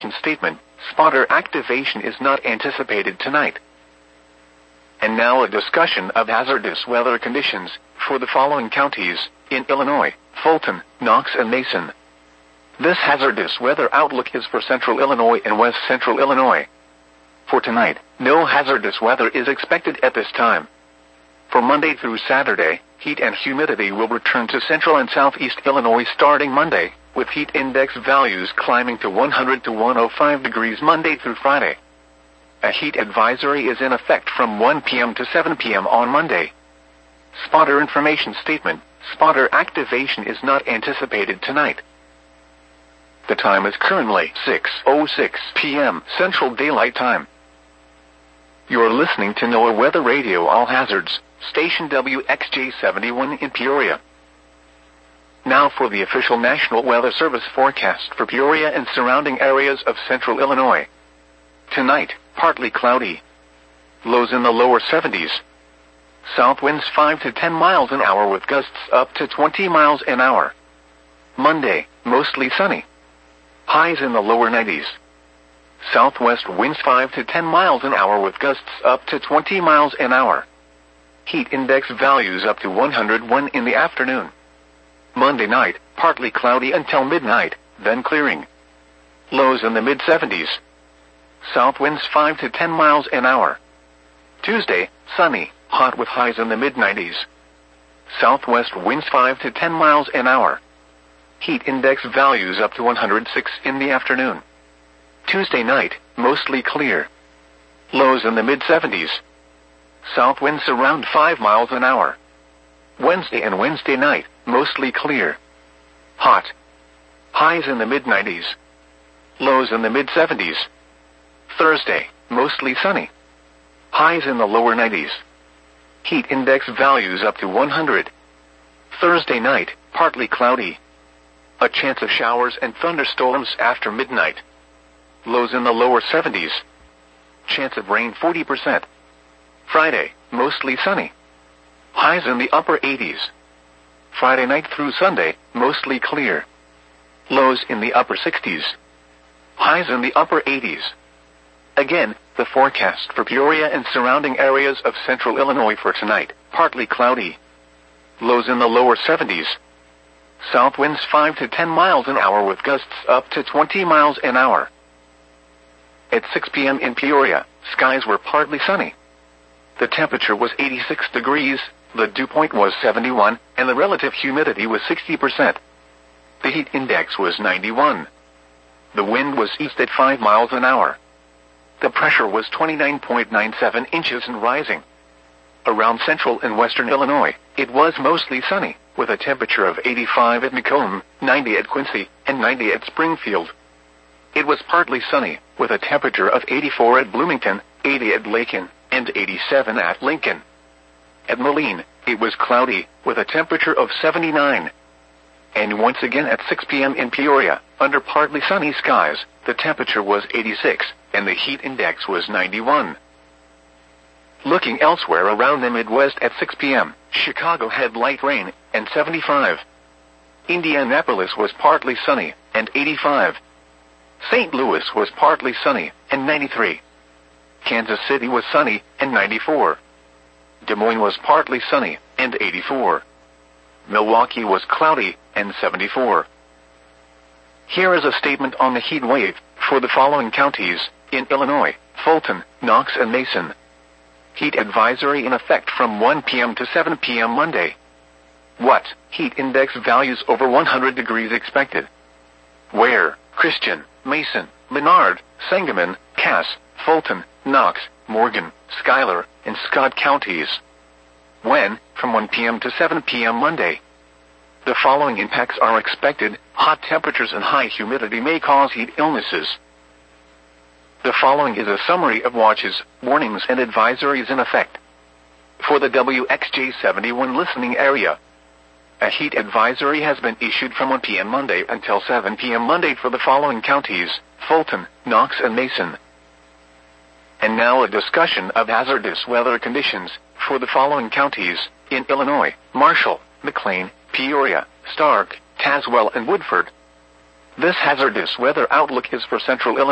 statement, spotter activation is not anticipated tonight. And now a discussion of hazardous weather conditions for the following counties in Illinois: Fulton, Knox, and Mason. This hazardous weather outlook is for central Illinois and west central Illinois. For tonight, no hazardous weather is expected at this time. For Monday through Saturday, heat and humidity will return to central and southeast Illinois starting Monday, with heat index values climbing to 100 to 105 degrees Monday through Friday. A heat advisory is in effect from 1 p.m. to 7 p.m. on Monday. Spotter information statement: spotter activation is not anticipated tonight. The time is currently 6:06 p.m. Central Daylight Time. You're listening to NOAA Weather Radio All Hazards, station WXJ71 in Peoria. Now for the official National Weather Service forecast for Peoria and surrounding areas of central Illinois. Tonight, partly cloudy. Lows in the lower 70s. South winds 5 to 10 miles an hour with gusts up to 20 miles an hour. Monday, mostly sunny. Highs in the lower 90s. Southwest winds 5 to 10 miles an hour with gusts up to 20 miles an hour. Heat index values up to 101 in the afternoon. Monday night, partly cloudy until midnight, then clearing. Lows in the mid-70s. South winds 5 to 10 miles an hour. Tuesday, sunny, hot with highs in the mid-90s. Southwest winds 5 to 10 miles an hour. Heat index values up to 106 in the afternoon. Tuesday night, mostly clear. Lows in the mid-70s. South winds around 5 miles an hour. Wednesday and Wednesday night, mostly clear. Hot. Highs in the mid-90s. Lows in the mid-70s. Thursday, mostly sunny. Highs in the lower 90s. Heat index values up to 100. Thursday night, partly cloudy. A chance of showers and thunderstorms after midnight. Lows in the lower 70s. Chance of rain 40%. Friday, mostly sunny. Highs in the upper 80s. Friday night through Sunday, mostly clear. Lows in the upper 60s. Highs in the upper 80s. Again, the forecast for Peoria and surrounding areas of central Illinois for tonight: partly cloudy. Lows in the lower 70s. South winds 5 to 10 miles an hour with gusts up to 20 miles an hour. At 6 p.m. in Peoria, skies were partly sunny. The temperature was 86 degrees, the dew point was 71, and the relative humidity was 60%. The heat index was 91. The wind was east at 5 miles an hour. The pressure was 29.97 inches and rising. Around central and western Illinois, it was mostly sunny, with a temperature of 85 at Macomb, 90 at Quincy, and 90 at Springfield. It was partly sunny, with a temperature of 84 at Bloomington, 80 at Lakin, and 87 at Lincoln. At Moline, it was cloudy, with a temperature of 79. And once again at 6 p.m. in Peoria, under partly sunny skies, the temperature was 86, and the heat index was 91. Looking elsewhere around the Midwest at 6 p.m., Chicago had light rain, and 75. Indianapolis was partly sunny, and 85. St. Louis was partly sunny, and 93. Kansas City was sunny, and 94. Des Moines was partly sunny, and 84. Milwaukee was cloudy, and 74. Here is a statement on the heat wave for the following counties in Illinois: Fulton, Knox, and Mason. Heat advisory in effect from 1 p.m. to 7 p.m. Monday. What? Heat index values over 100 degrees expected. Where? Christian, Mason, Menard, Sangamon, Cass, Fulton, Knox, Morgan, Schuyler, and Scott counties. When? From 1 p.m. to 7 p.m. Monday. The following impacts are expected: hot temperatures and high humidity may cause heat illnesses. The following is a summary of watches, warnings, and advisories in effect. For the WXJ71 listening area, a heat advisory has been issued from 1 p.m. Monday until 7 p.m. Monday for the following counties: Fulton, Knox, and Mason. And now a discussion of hazardous weather conditions for the following counties in Illinois: Marshall, McLean, Peoria, Stark, Tazewell, and Woodford. This hazardous weather outlook is for central Illinois.